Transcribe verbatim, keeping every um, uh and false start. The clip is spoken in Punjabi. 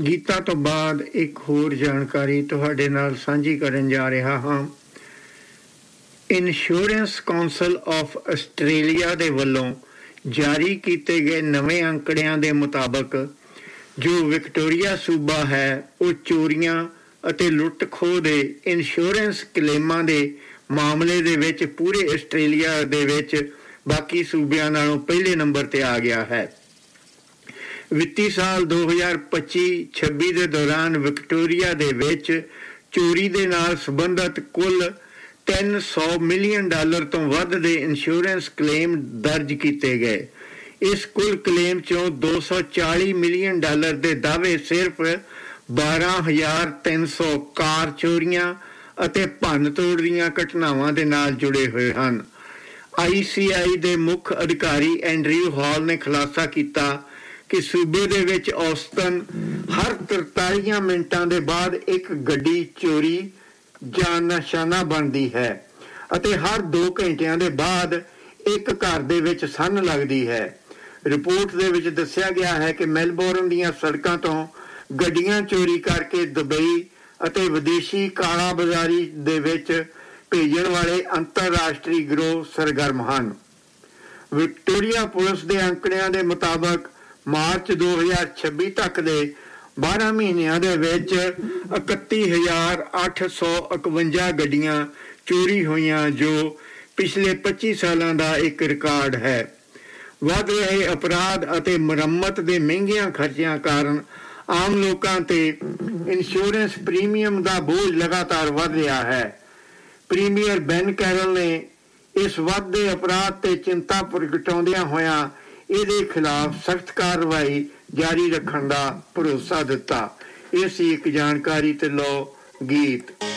ਗੀਤਾਂ ਤੋਂ ਬਾਅਦ ਇੱਕ ਹੋਰ ਜਾਣਕਾਰੀ ਤੁਹਾਡੇ ਨਾਲ ਸਾਂਝੀ ਕਰਨ ਜਾ ਰਿਹਾ ਹਾਂ। ਇੰਸ਼ੋਰੈਂਸ ਕੌਂਸਲ ਆਫ ਆਸਟ੍ਰੇਲੀਆ ਦੇ ਵੱਲੋਂ ਜਾਰੀ ਕੀਤੇ ਗਏ ਨਵੇਂ ਅੰਕੜਿਆਂ ਦੇ ਮੁਤਾਬਕ ਜੋ ਵਿਕਟੋਰੀਆ ਸੂਬਾ ਹੈ ਉਹ ਚੋਰੀਆਂ ਅਤੇ ਲੁੱਟ ਖੋਹ ਦੇ ਇੰਸ਼ੋਰੈਂਸ ਕਲੇਮਾਂ ਦੇ ਮਾਮਲੇ ਦੇ ਵਿੱਚ ਪੂਰੇ ਆਸਟ੍ਰੇਲੀਆ ਦੇ ਵਿੱਚ ਬਾਕੀ ਸੂਬਿਆਂ ਨਾਲੋਂ ਪਹਿਲੇ ਨੰਬਰ 'ਤੇ ਆ ਗਿਆ ਹੈ। ਵਿੱਤੀ ਸਾਲ ਦੋ ਹਜ਼ਾਰ ਪੱਚੀ ਛੱਬੀ ਦੇ ਦੌਰਾਨ ਵਿਕਟੋਰੀਆ ਦੇ ਵਿੱਚ ਚੋਰੀ ਦੇ ਨਾਲ ਸੰਬੰਧਿਤ ਕੁੱਲ ਤਿੰਨ ਸੌ ਮਿਲੀਅਨ ਡਾਲਰ ਤੋਂ ਵੱਧ ਦੇ ਇੰਸ਼ੋਰੈਂਸ ਕਲੇਮ ਦਰਜ ਕੀਤੇ ਗਏ। ਇਸ ਕੁੱਲ ਕਲੇਮ 'ਚੋਂ ਦੋ ਸੌ ਚਾਲੀ ਮਿਲੀਅਨ ਡਾਲਰ ਦੇ ਦਾਅਵੇ ਸਿਰਫ ਬਾਰਾਂ ਹਜ਼ਾਰ ਤਿੰਨ ਸੌ ਕਾਰ ਚੋਰੀਆਂ ਅਤੇ ਭੰਨ ਤੋੜ ਦੀਆਂ ਘਟਨਾਵਾਂ ਦੇ ਨਾਲ ਜੁੜੇ ਹੋਏ ਹਨ। ਆਈ ਸੀ ਆਈ ਦੇ ਮੁੱਖ ਅਧਿਕਾਰੀ ਐਂਡਰਿਊ ਹਾਲ ਨੇ ਖੁਲਾਸਾ ਕੀਤਾ ਕਿ ਸੂਬੇ ਦੇ ਵਿੱਚ ਔਸਤਨ ਹਰ ਤਰਤਾਲੀ ਮਿੰਟਾਂ ਦੇ ਬਾਅਦ ਇੱਕ ਗੱਡੀ ਚੋਰੀ ਜਾਂ ਨਿਸ਼ਾਨਾ ਬਣਦੀ ਹੈ ਅਤੇ ਹਰ ਦੋ ਘੰਟਿਆਂ ਦੇ ਬਾਅਦ ਇੱਕ ਘਰ ਦੇ ਵਿੱਚ ਸੰਨ ਲੱਗਦੀ ਹੈ। ਰਿਪੋਰਟ ਦੇ ਵਿੱਚ ਦੱਸਿਆ ਗਿਆ ਹੈ ਕਿ ਮੈਲਬੌਰਨ ਦੀਆਂ ਸੜਕਾਂ ਤੋਂ ਗੱਡੀਆਂ ਚੋਰੀ ਕਰਕੇ ਦੁਬਈ ਅਤੇ ਵਿਦੇਸ਼ੀ ਕਾਲਾ ਬਾਜ਼ਾਰੀ ਦੇ ਵਿੱਚ ਭੇਜਣ ਵਾਲੇ ਅੰਤਰਰਾਸ਼ਟਰੀ ਗਿਰੋਹ ਸਰਗਰਮ ਹਨ। ਵਿਕਟੋਰੀਆ ਪੁਲਿਸ ਦੇ ਅੰਕੜਿਆਂ ਦੇ ਮੁਤਾਬਕ ਮਾਰਚ ਦੋ ਹਜ਼ਾਰ ਛੱਬੀ ਤੱਕ ਦੇ ਬਾਰਾਂ ਮਹੀਨਿਆਂ ਦੇ ਵਿੱਚ ਇਕੱਤੀ ਹਜ਼ਾਰ ਅੱਠ ਸੌ ਇਕਵੰਜਾ ਗੱਡੀਆਂ ਚੋਰੀ ਹੋਈਆਂ, ਜੋ ਪਿਛਲੇ ਪੱਚੀ ਸਾਲਾਂ ਦਾ ਇੱਕ ਰਿਕਾਰਡ ਹੈ। ਵੱਧ ਰਹੇ ਅਪਰਾਧ ਅਤੇ ਮੁਰੰਮਤ ਦੇ ਮਹਿੰਗਿਆਂ ਖਰਚਿਆਂ ਕਾਰਨ ਆਮ ਲੋਕਾਂ ਤੇ ਇੰਸ਼ੋਰੈਂਸ ਪ੍ਰੀਮੀਅਮ ਦਾ ਬੋਝ ਲਗਾਤਾਰ ਵੱਧ ਰਿਹਾ ਹੈ। ਪ੍ਰੀਮੀਅਰ ਬੈਨ ਕੈਰਲ ਨੇ ਇਸ ਵੱਧਦੇ ਅਪਰਾਧ ਤੇ ਚਿੰਤਾ ਪ੍ਰਗਟਾਉਂਦਿਆਂ ਹੋਇਆਂ ਇਹਦੇ ਖਿਲਾਫ ਸਖਤ ਕਾਰਵਾਈ ਜਾਰੀ ਰੱਖਣ ਦਾ ਭਰੋਸਾ ਦਿੱਤਾ। ਇਹ ਸੀ ਇੱਕ ਜਾਣਕਾਰੀ ਤੇ ਲਓ ਗੀਤ।